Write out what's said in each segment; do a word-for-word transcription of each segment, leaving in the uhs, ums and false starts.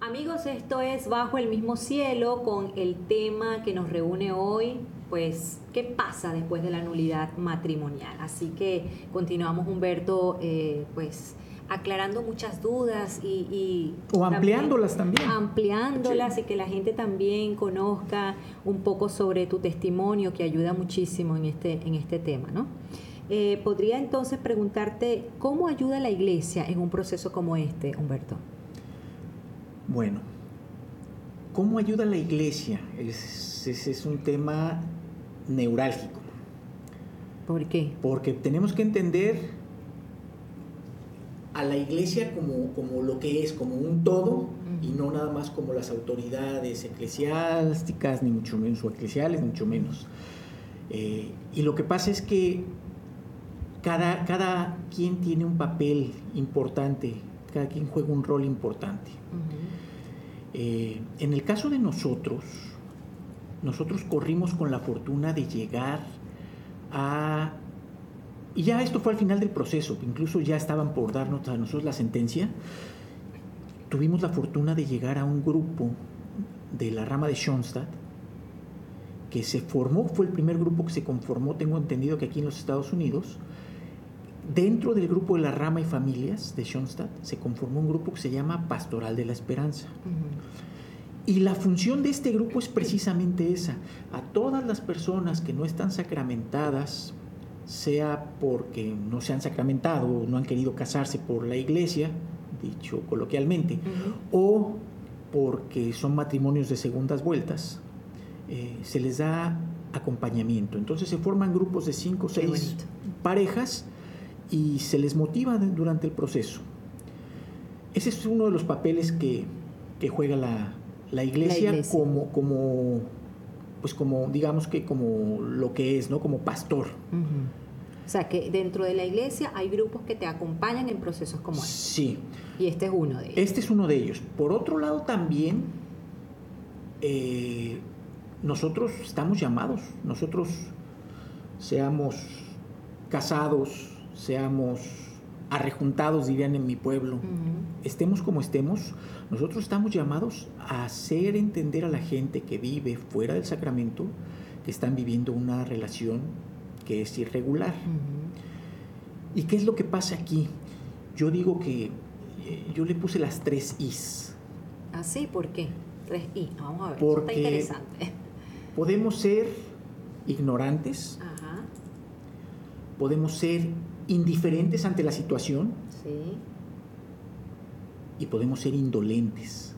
Amigos, esto es Bajo el Mismo Cielo con el tema que nos reúne hoy, pues, ¿qué pasa después de la nulidad matrimonial? Así que continuamos, Humberto, eh, pues, aclarando muchas dudas y... y o ampliándolas también. Ampliándolas, Sí. Y que la gente también conozca un poco sobre tu testimonio, que ayuda muchísimo en este, en este tema, ¿no? Eh, podría entonces preguntarte, ¿cómo ayuda la iglesia en un proceso como este, Humberto? Bueno, ¿cómo ayuda la iglesia? Ese es, es un tema neurálgico. ¿Por qué? Porque tenemos que entender a la iglesia como, como lo que es, como un todo, uh-huh. y no nada más como las autoridades eclesiásticas, ni mucho menos, o eclesiales, ni mucho menos. Eh, y lo que pasa es que cada, cada quien tiene un papel importante, cada quien juega un rol importante. Uh-huh. Eh, en el caso de nosotros, nosotros corrimos con la fortuna de llegar a... Y ya esto fue al final del proceso, incluso ya estaban por darnos a nosotros la sentencia. Tuvimos la fortuna de llegar a un grupo de la rama de Schoenstatt que se formó, fue el primer grupo que se conformó, tengo entendido que aquí en los Estados Unidos. Dentro del grupo de la rama y familias de Schoenstatt se conformó un grupo que se llama Pastoral de la Esperanza. Uh-huh. Y la función de este grupo es precisamente esa: a todas las personas que no están sacramentadas, sea porque no se han sacramentado o no han querido casarse por la iglesia, dicho coloquialmente, uh-huh. o porque son matrimonios de segundas vueltas, eh, se les da acompañamiento. Entonces se forman grupos de cinco o seis parejas y se les motiva durante el proceso. Ese es uno de los papeles que, que juega la, la, iglesia, la iglesia como, como, pues como, digamos que como lo que es, ¿no? Como pastor. Uh-huh. O sea, que dentro de la iglesia hay grupos que te acompañan en procesos como este. Sí. Y este es uno de ellos. Este es uno de ellos. Por otro lado también, eh, nosotros estamos llamados, nosotros seamos casados, seamos arrejuntados, dirían en mi pueblo, uh-huh. estemos como estemos, nosotros estamos llamados a hacer entender a la gente que vive fuera del sacramento que están viviendo una relación que es irregular. Uh-huh. ¿Y qué es lo que pasa aquí? Yo digo que eh, yo le puse las tres Is. ¿Ah, sí? ¿Por qué? Tres I. Vamos a ver, Porque está interesante. Podemos ser ignorantes, Ajá. podemos ser indiferentes ante la situación, sí. y podemos ser indolentes.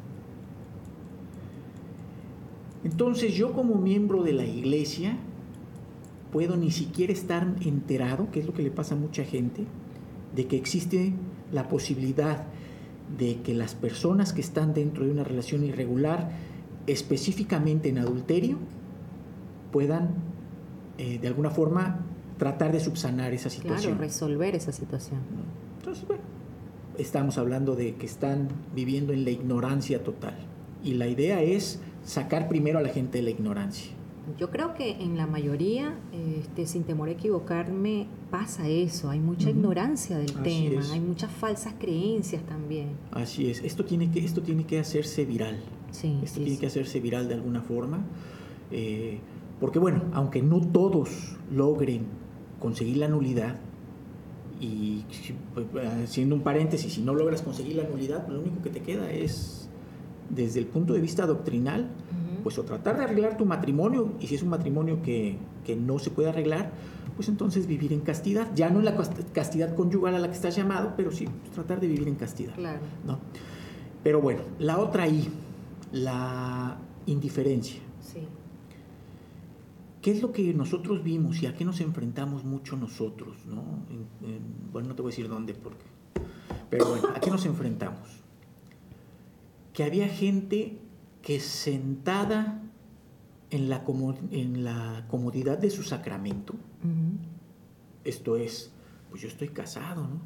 Entonces yo, como miembro de la iglesia, puedo ni siquiera estar enterado, que es lo que le pasa a mucha gente, de que existe la posibilidad de que las personas que están dentro de una relación irregular, específicamente en adulterio, puedan eh, de alguna forma tratar de subsanar esa situación. Claro, resolver esa situación. Entonces, bueno, estamos hablando de que están viviendo en la ignorancia total. Y la idea es sacar primero a la gente de la ignorancia. Yo creo que en la mayoría, este, sin temor a equivocarme, pasa eso. Hay mucha uh-huh. ignorancia del Así tema, es. Hay muchas falsas creencias también. Así es. Esto tiene que, esto tiene que hacerse viral. Sí, esto sí, tiene sí. que hacerse viral de alguna forma. Eh, porque bueno, aunque no todos logren conseguir la nulidad, y haciendo un paréntesis, si no logras conseguir la nulidad, lo único que te queda es, desde el punto de vista doctrinal, uh-huh. pues o tratar de arreglar tu matrimonio, y si es un matrimonio que, que no se puede arreglar, pues entonces vivir en castidad, ya no en la castidad conyugal a la que estás llamado, pero sí pues, tratar de vivir en castidad. Claro. ¿No? Pero bueno, la otra I, la indiferencia. Sí. ¿Qué es lo que nosotros vimos y a qué nos enfrentamos mucho nosotros, ¿no? En, en, bueno, no te voy a decir dónde, porque, pero bueno, ¿a qué nos enfrentamos? Que había gente que sentada en la, comod- en la comodidad de su sacramento, uh-huh. esto es, pues yo estoy casado, ¿no?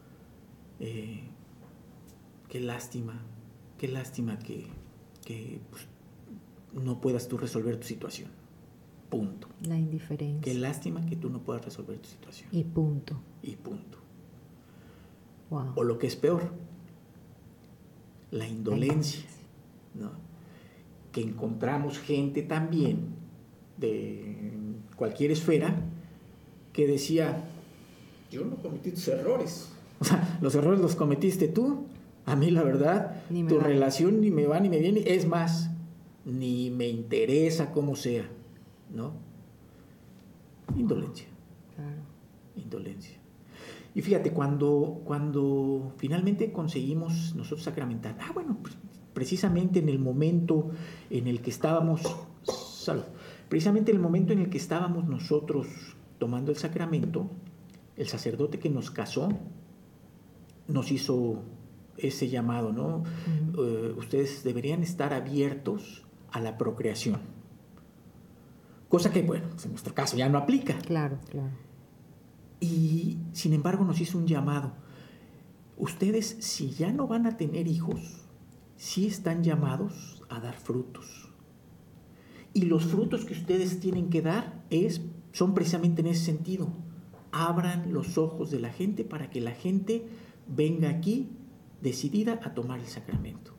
Eh, qué lástima, qué lástima que, que pues, no puedas tú resolver tu situación. Punto. La indiferencia. Qué lástima que tú no puedas resolver tu situación. Y punto. Y punto. Wow. O lo que es peor, la indolencia. ¿no? Que encontramos gente también de cualquier esfera que decía, yo no cometí tus errores, o sea, los errores los cometiste tú, a mí la verdad, tu va. relación ni me va ni me viene, es más, ni me interesa cómo sea, ¿no? Indolencia. Claro. Indolencia. Y fíjate, cuando, cuando finalmente conseguimos nosotros sacramentar, ah, bueno, pues, precisamente en el momento en el que estábamos, salud, precisamente en el momento en el que estábamos nosotros tomando el sacramento, el sacerdote que nos casó nos hizo ese llamado, ¿no? Uh-huh. Uh, ustedes deberían estar abiertos a la procreación. Cosa que, bueno, en nuestro caso ya no aplica. Claro, claro. Y, sin embargo, nos hizo un llamado. Ustedes, si ya no van a tener hijos, sí están llamados a dar frutos. Y los frutos que ustedes tienen que dar es, son precisamente en ese sentido. Abran los ojos de la gente para que la gente venga aquí decidida a tomar el sacramento.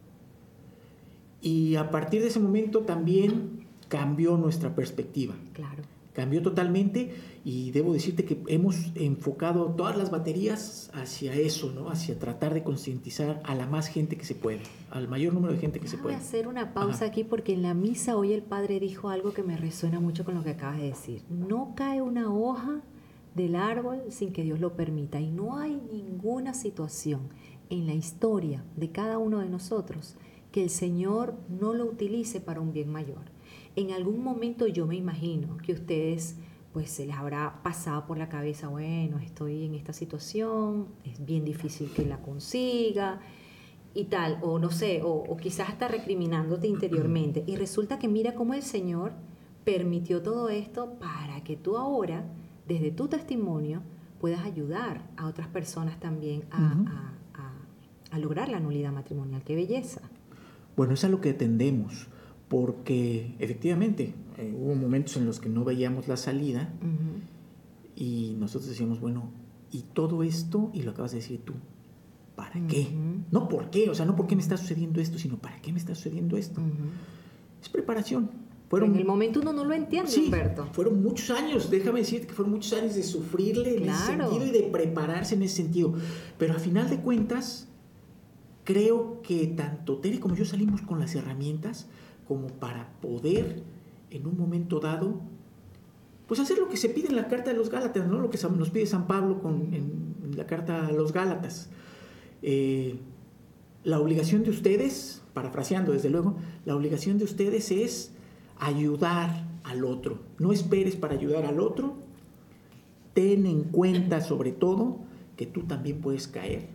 Y a partir de ese momento también cambió nuestra perspectiva. Claro. Cambió totalmente, y debo decirte que hemos enfocado todas las baterías hacia eso, ¿no? Hacia tratar de concientizar a la más gente que se pueda, al mayor número de gente que ah, se pueda. Voy a hacer una pausa Ajá. aquí, porque en la misa hoy el padre dijo algo que me resuena mucho con lo que acabas de decir. No cae una hoja del árbol sin que Dios lo permita, y no hay ninguna situación en la historia de cada uno de nosotros que el Señor no lo utilice para un bien mayor. En algún momento yo me imagino que ustedes, pues se les habrá pasado por la cabeza, bueno, estoy en esta situación, es bien difícil que la consiga y tal, o no sé, o, o quizás hasta recriminándote interiormente. Y resulta que mira cómo el Señor permitió todo esto para que tú ahora, desde tu testimonio, puedas ayudar a otras personas también a, uh-huh. a, a, a lograr la nulidad matrimonial. ¡Qué belleza! Bueno, es a lo que tendemos. Porque efectivamente eh, hubo momentos en los que no veíamos la salida, uh-huh. y nosotros decíamos, bueno, y todo esto, y lo acabas de decir tú, ¿para uh-huh. qué? No por qué, o sea, no por qué me está sucediendo esto, sino ¿para qué me está sucediendo esto? Uh-huh. Es preparación. Fueron, en el momento uno no lo entiende, sí, Humberto. Fueron muchos años, déjame decirte que fueron muchos años de sufrirle en claro. ese sentido y de prepararse en ese sentido. Pero a final de cuentas, creo que tanto Tere como yo salimos con las herramientas como para poder, en un momento dado, pues hacer lo que se pide en la carta de los Gálatas, ¿no? Lo que nos pide San Pablo con, en, en la carta a los Gálatas. Eh, la obligación de ustedes, parafraseando desde luego, la obligación de ustedes es ayudar al otro. No esperes para ayudar al otro. Ten en cuenta, sobre todo, que tú también puedes caer.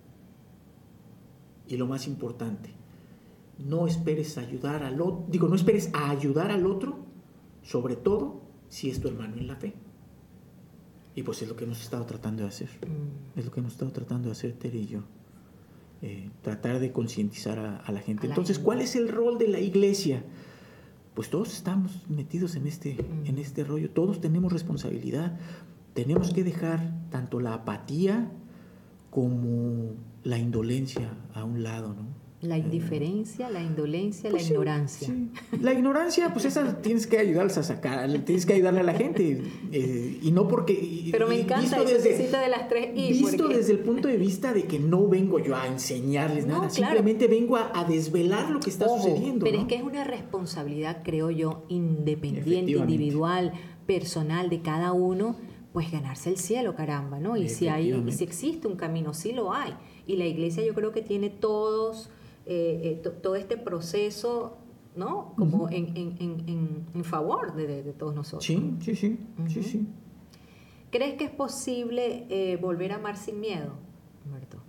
Y lo más importante, no esperes a ayudar al otro, digo, no esperes a ayudar al otro, sobre todo si es tu hermano en la fe. Y pues es lo que hemos estado tratando de hacer. Mm. Es lo que hemos estado tratando de hacer Tere y yo. Eh, tratar de concientizar a, a la gente. A la Entonces, gente. ¿Cuál es el rol de la iglesia? Pues todos estamos metidos en este, mm. en este rollo. Todos tenemos responsabilidad. Tenemos que dejar tanto la apatía como la indolencia a un lado, ¿no? La indiferencia, la indolencia, pues la sí, ignorancia. Sí. La ignorancia, pues esa tienes que ayudarles a sacar, tienes que ayudarle a la gente. Eh, y no porque... Pero me encanta esa cita de las tres I. Visto porque... desde el punto de vista de que no vengo yo a enseñarles no, nada, claro. Simplemente vengo a, a desvelar lo que está Ojo, sucediendo. Pero ¿no? es que es una responsabilidad, creo yo, independiente, individual, personal de cada uno, pues ganarse el cielo, caramba, ¿no? Y si hay, y si existe un camino, sí lo hay. Y la iglesia yo creo que tiene todos... Eh, eh, to, todo este proceso, ¿no? Como uh-huh. en, en, en, en favor de, de, de todos nosotros. Sí, sí, sí, uh-huh. sí, sí. ¿Crees que es posible eh, volver a amar sin miedo, Humberto?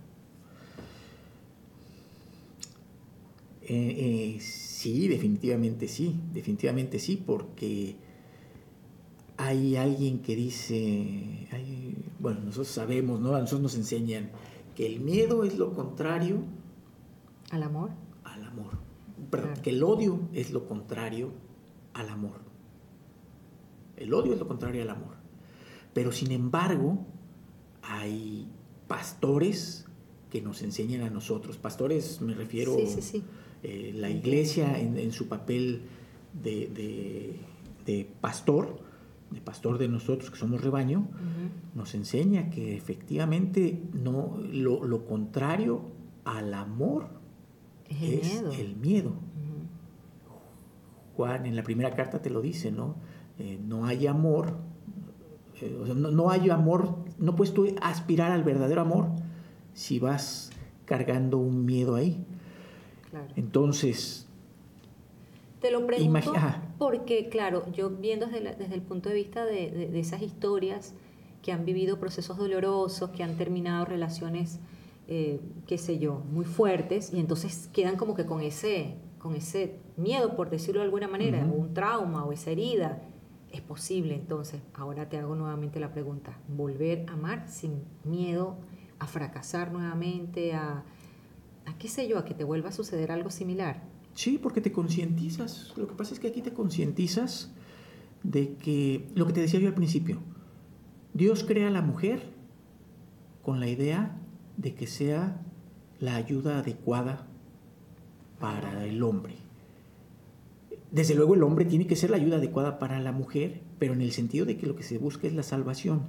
Eh, eh, sí, definitivamente sí, definitivamente sí, porque hay alguien que dice, hay, bueno, nosotros sabemos, ¿no? A nosotros nos enseñan que el miedo es lo contrario ¿al amor? Al amor. Perdón, claro. Que el odio es lo contrario al amor. El odio es lo contrario al amor. Pero sin embargo, hay pastores que nos enseñan a nosotros. Pastores, me refiero sí, sí, sí. Eh, la iglesia en, en su papel de, de, de pastor, de pastor de nosotros que somos rebaño, uh-huh. nos enseña que efectivamente no, lo, lo contrario al amor es el es miedo. El miedo. Uh-huh. Juan en la primera carta te lo dice, ¿no? Eh, no hay amor, eh, o sea, no, no hay amor, no puedes tú aspirar al verdadero amor si vas cargando un miedo ahí. Claro. Entonces, te lo pregunto imagi- porque, claro, yo viendo desde, la, desde el punto de vista de, de, de esas historias que han vivido procesos dolorosos, que han terminado relaciones, eh, qué sé yo, muy fuertes, y entonces quedan como que con ese, con ese miedo, por decirlo de alguna manera, uh-huh. o un trauma o esa herida. Es posible, entonces, ahora te hago nuevamente la pregunta, volver a amar sin miedo a fracasar nuevamente, a, a qué sé yo, a que te vuelva a suceder algo similar. Sí, porque te concientizas. Lo que pasa es que aquí te concientizas de que, lo que te decía yo al principio, Dios crea a la mujer con la idea de que sea la ayuda adecuada para el hombre. Desde luego el hombre tiene que ser la ayuda adecuada para la mujer, pero en el sentido de que lo que se busca es la salvación.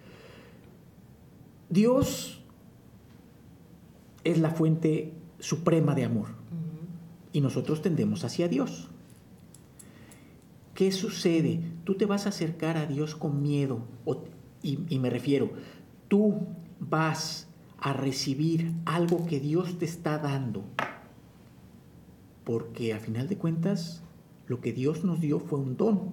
Dios es la fuente suprema de amor. Y nosotros tendemos hacia Dios. ¿Qué sucede? Tú te vas a acercar a Dios con miedo. O, y, y me refiero, tú vas a recibir algo que Dios te está dando. Porque a final de cuentas, lo que Dios nos dio fue un don.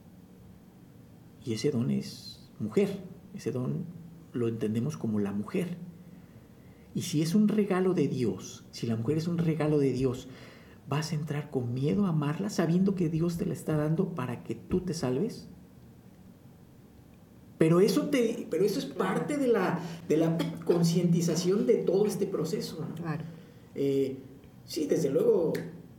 Y ese don es mujer. Ese don lo entendemos como la mujer. Y si es un regalo de Dios, si la mujer es un regalo de Dios, ¿vas a entrar con miedo a amarla sabiendo que Dios te la está dando para que tú te salves? Pero eso, te, pero eso es parte de la, de la concientización de todo este proceso, ¿no? Claro. Eh, sí, desde luego,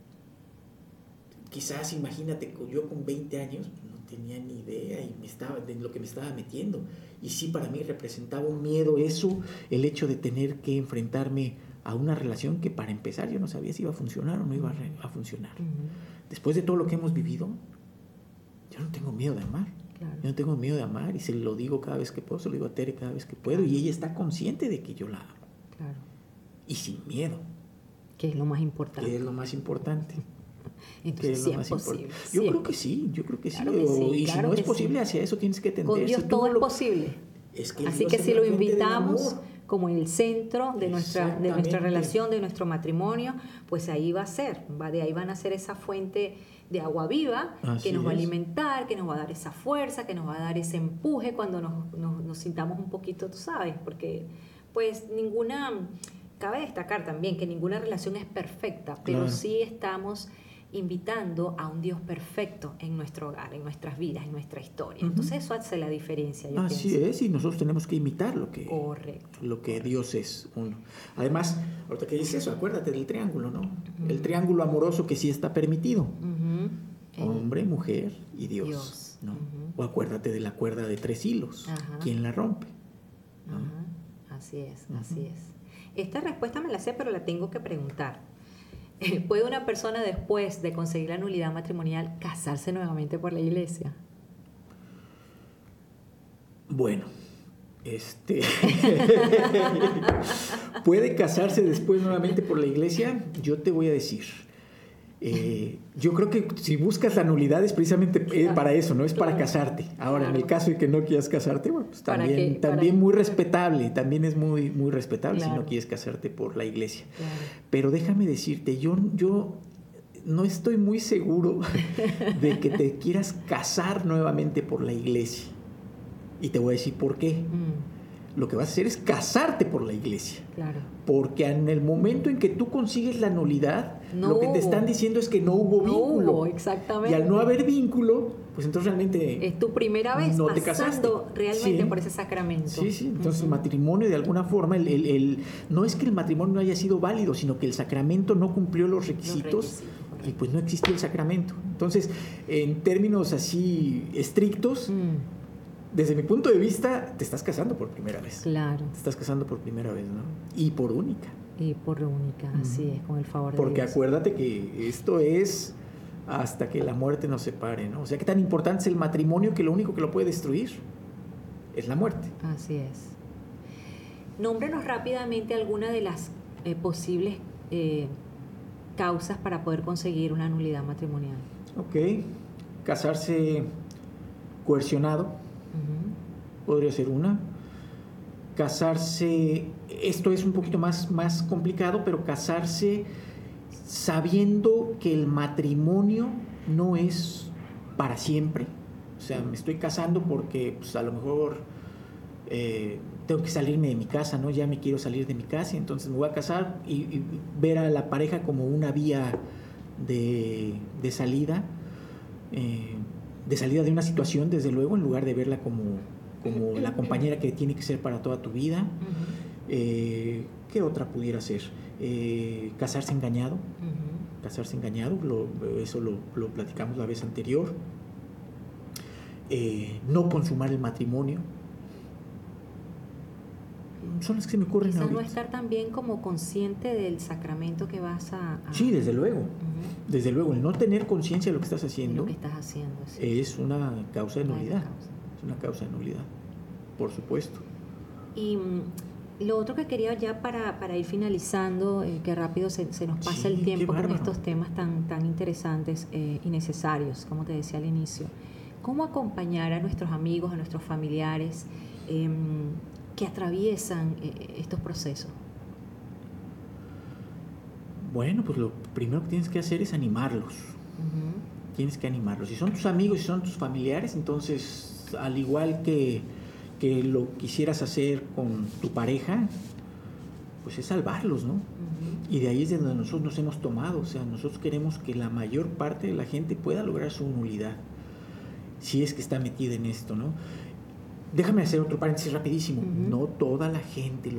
quizás imagínate, yo con veinte años no tenía ni idea y me estaba, de lo que me estaba metiendo. Y sí, para mí representaba un miedo eso, el hecho de tener que enfrentarme a una relación que para empezar yo no sabía si iba a funcionar o no iba a, re- a funcionar. Uh-huh. Después de todo lo que hemos vivido, yo no tengo miedo de amar. Claro. Yo no tengo miedo de amar y se lo digo cada vez que puedo, se lo digo a Tere cada vez que puedo, claro. Y ella está consciente de que yo la amo. Claro. Y sin miedo. Que es lo más importante. Que es lo más importante. Entonces es sí lo es más posible. Importante. Yo sí creo que sí, yo creo que claro sí. Que sí y claro si no es posible, sí. hacia eso tienes que tender. Con Dios si todo es lo... posible. Es que Así Dios que si lo invitamos amor. como el centro de nuestra, de nuestra relación, de nuestro matrimonio, pues ahí va a ser, va, de ahí van a ser esa fuente de agua viva. Así que nos es. Va a alimentar, que nos va a dar esa fuerza, que nos va a dar ese empuje cuando nos, nos, nos sintamos un poquito, tú sabes, porque pues ninguna, cabe destacar también que ninguna relación es perfecta, pero claro. Sí estamos invitando a un Dios perfecto en nuestro hogar, en nuestras vidas, en nuestra historia. Uh-huh. Entonces eso hace la diferencia. Yo Así pienso. Es, y nosotros tenemos que imitar lo que, correcto, lo que correcto. Dios es uno. Además, ahorita que dices eso, acuérdate del triángulo, ¿no? Uh-huh. El triángulo amoroso que sí está permitido. Uh-huh. Hombre, mujer y Dios. Dios. ¿No? Uh-huh. O acuérdate de la cuerda de tres hilos. Uh-huh. ¿Quién la rompe? ¿No? Uh-huh. Así es, uh-huh. así es. Esta respuesta me la sé, pero la tengo que preguntar. ¿Puede una persona después de conseguir la nulidad matrimonial casarse nuevamente por la iglesia? Bueno, este ¿puede casarse después nuevamente por la iglesia? Yo te voy a decir. Eh, yo creo que si buscas la nulidad es precisamente claro, para eso, ¿no? Es claro, para casarte. Ahora, claro. En el caso de que no quieras casarte, bueno, pues también, que, también muy respetable, también es muy, muy respetable claro. Si no quieres casarte por la iglesia. Claro. Pero déjame decirte, yo, yo no estoy muy seguro de que te quieras casar nuevamente por la iglesia. Y te voy a decir por qué. Mm. Lo que vas a hacer es casarte por la iglesia. Claro. Porque en el momento en que tú consigues la nulidad, no lo que te están diciendo es que no hubo no vínculo. Hubo, exactamente. Y al no haber vínculo, pues entonces realmente es tu primera vez no pasando te casaste. Realmente sí. por ese sacramento. Sí, sí. Entonces uh-huh. el matrimonio de alguna forma, el, el, el, no es que el matrimonio no haya sido válido, sino que el sacramento no cumplió los requisitos. Los requisitos. Y pues no existió el sacramento. Entonces, en términos así estrictos, mm. desde mi punto de vista, te estás casando por primera vez. Claro. Te estás casando por primera vez, ¿no? Y por única. Y por única, uh-huh. Así es, con el favor de Porque Dios. Acuérdate que esto es hasta que la muerte nos separe, ¿no? O sea, qué tan importante es el matrimonio que lo único que lo puede destruir es la muerte. Así es. Nómbranos rápidamente alguna de las eh, posibles eh, causas para poder conseguir una nulidad matrimonial. Ok. Casarse coercionado, uh-huh. Podría ser una. Casarse, esto es un poquito más, más complicado, pero casarse sabiendo que el matrimonio no es para siempre. O sea, me estoy casando porque pues, a lo mejor eh, tengo que salirme de mi casa, ¿no? Ya me quiero salir de mi casa, entonces me voy a casar y, y ver a la pareja como una vía de, de salida, eh, de salida de una situación, desde luego, en lugar de verla como, como la compañera que tiene que ser para toda tu vida. Uh-huh. Eh, ¿Qué otra pudiera ser? Eh, casarse engañado. Uh-huh. Casarse engañado, lo, eso lo, lo platicamos la vez anterior. Eh, no consumar el matrimonio. Son las que se me ocurren Quizás ahorita. No estar también como consciente del sacramento que vas a... a... Sí, desde luego. Uh-huh. Desde luego, el no tener conciencia de lo que estás haciendo, lo que estás haciendo sí. Es una causa de nulidad. Causa. Es una causa de nulidad, por supuesto. Y lo otro que quería ya para, para ir finalizando, eh, que rápido se, se nos pasa sí, el tiempo con estos temas tan, tan interesantes eh, y necesarios, como te decía al inicio. ¿Cómo acompañar a nuestros amigos, a nuestros familiares eh, que atraviesan eh, estos procesos? Bueno, pues lo primero que tienes que hacer es animarlos. Uh-huh. Tienes que animarlos. Si son tus amigos, si son tus familiares, entonces, al igual que, que lo quisieras hacer con tu pareja, pues es salvarlos, ¿no? Uh-huh. Y de ahí es de donde nosotros nos hemos tomado. O sea, nosotros queremos que la mayor parte de la gente pueda lograr su nulidad, si es que está metida en esto, ¿no? Déjame hacer otro paréntesis rapidísimo. Uh-huh. No toda la gente lo